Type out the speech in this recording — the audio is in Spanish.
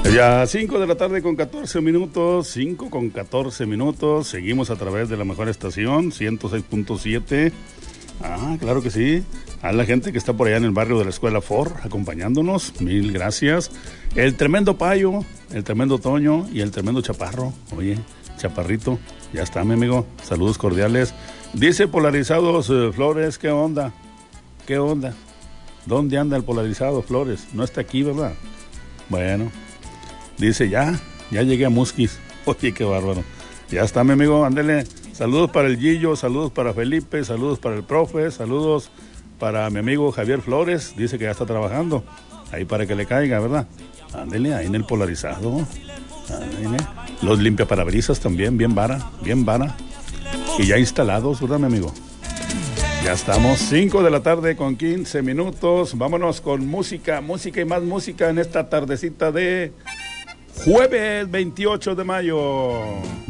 Ya 5 de la tarde con 14 minutos, 5 con 14 minutos, seguimos a través de la mejor estación, 106.7. Ah, claro que sí. A la gente que está por allá en el barrio de la Escuela Ford, acompañándonos, mil gracias. El tremendo Payo, el tremendo Toño y el tremendo Chaparro. Oye, Chaparrito, ya está, mi amigo. Saludos cordiales. Dice Polarizados Flores, ¿qué onda? ¿Qué onda? ¿Dónde anda el Polarizado Flores? No está aquí, ¿verdad? Bueno. Dice, ya llegué a Musquis. Oye, qué bárbaro. Ya está, mi amigo, ándele. Saludos para el Gillo, saludos para Felipe, saludos para el profe, saludos para mi amigo Javier Flores. Dice que ya está trabajando. Ahí para que le caiga, ¿verdad? Ándele, ahí en el Polarizado. Ándele. Los limpiaparabrisas también, bien vara. Y ya instalados, ¿verdad, mi amigo? Ya estamos, 5 de la tarde con 15 minutos. Vámonos con música y más música en esta tardecita de jueves 28 de mayo.